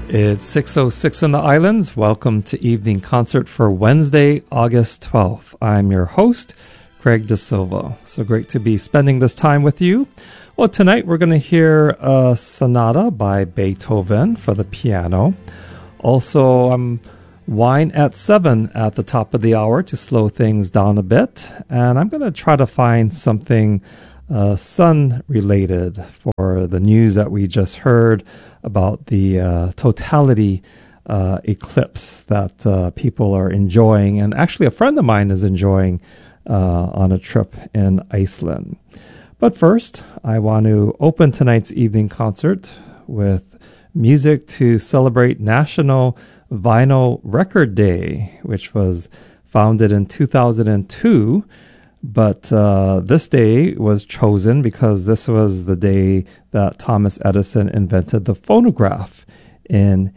It's 6:06 in the islands. Welcome to Evening Concert for Wednesday, August 12th. I'm your host, Craig De Silva. So great to be spending this time with you. Well, tonight we're going to hear a sonata by Beethoven for the piano. Also, I'm wine at 7 at the top of the hour to slow things down a bit. And I'm going to try to find something sun-related for the news that we just heard about the totality eclipse that people are enjoying. And actually, a friend of mine is enjoying on a trip in Iceland. But first, I want to open tonight's evening concert with music to celebrate National Vinyl Record Day, which was founded in 2002. But this day was chosen because this was the day that Thomas Edison invented the phonograph in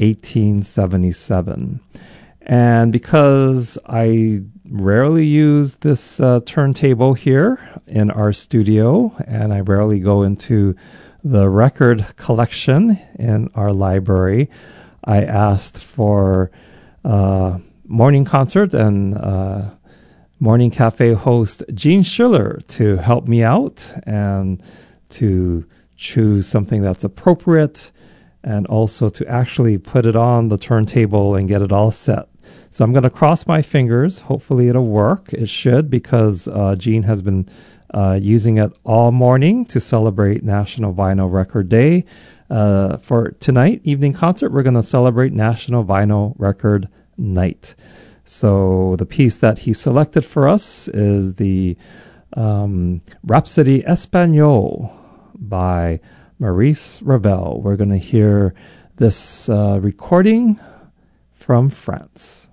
1877. And because I rarely use this turntable here in our studio, and I rarely go into the record collection in our library, I asked for morning concert and Morning Cafe host Gene Schiller to help me out and to choose something that's appropriate and also to actually put it on the turntable and get it all set. So I'm going to cross my fingers. Hopefully it'll work. It should, because Gene has been using it all morning to celebrate National Vinyl Record Day. For tonight, evening concert, we're going to celebrate National Vinyl Record Night. So the piece that he selected for us is the Rhapsody Espagnole by Maurice Ravel. We're going to hear this recording from France.